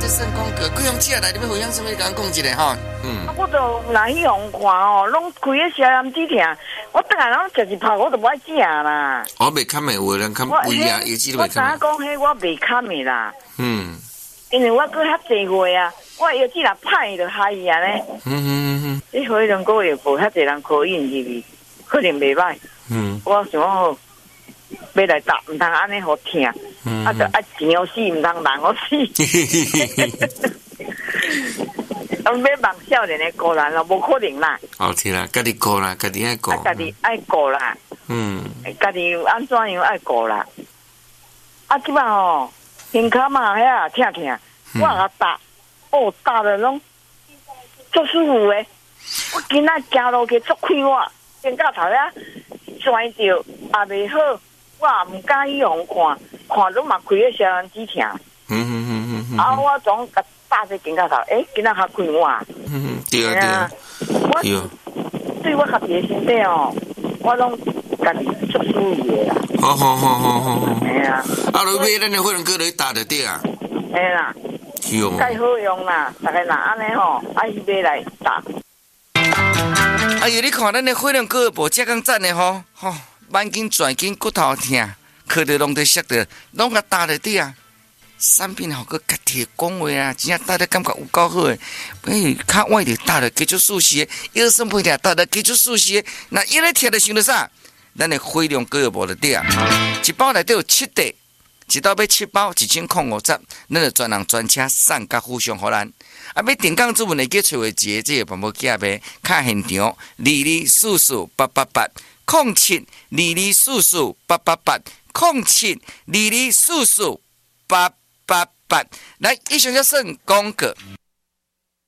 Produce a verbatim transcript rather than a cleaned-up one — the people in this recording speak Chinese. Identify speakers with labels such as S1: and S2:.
S1: 这算讲个贵阳车来，你要分享什么？甲讲一下哈。嗯。
S2: 啊，我就来去用看哦，拢开个消炎止痛，我等下拢食一泡，我都不爱食啦。
S1: 我未看的，有人看胃啊，药剂都未看。
S2: 我知讲迄我未看的啦。
S1: 嗯。
S2: 因为我搁较济月啊，我药剂若歹就害伊啊咧。
S1: 嗯嗯嗯嗯。
S2: 你可能个月无遐济人考验入去，可能袂歹。嗯。我想讲好，要来打，毋通安尼好听。嗯。啊，就爱钱好死，毋通人好死。我要帮少年的个人咯，无可能啦。
S1: 哦，是啦，家己顾啦，家己爱顾。
S2: 家己爱顾啦。嗯。家己安怎样爱顾啦？啊，即摆吼，胸口嘛遐疼疼，我甲打，哦，打的拢足舒服的。我今仔行路去足快活，顶到头遐拽着也袂好，我也毋敢去互看，看拢嘛开个消炎止痛。嗯嗯嗯嗯。啊，我总甲打在顶到头，诶，今仔较快活。嗯嗯，
S1: 对啊对啊。
S2: 我对我家己的身体哦，我拢家己足舒服的啦。
S1: 好好好好好好。
S2: 哎呀。
S1: 啊，你买咱的火龙果来打就对啊。
S2: 哎啦。
S1: 用。
S2: 介好用啦，大家若安尼吼，爱去买来打。
S1: 哎呀，你看咱的火龙果无遮讲赞的吼，吼，眼睛转筋骨头疼，靠着拢在摔着，拢甲打就对啊。产品好个家己讲话啊，真正打得感觉有够好诶。诶，较晚就打了，继续舒适；腰酸背痛打了，继续舒适。那一咧疼就想到啥？咱的火龙果无就对啊。一包内底有七袋，一包要七包，一千块五十，咱就专人专车送甲互相互咱。啊，要订购主文会记找个一个这个办法寄呗，卡现场二二四四八八八，零七二二四四八八八，零七二二四四八八八。来，以上就算广告。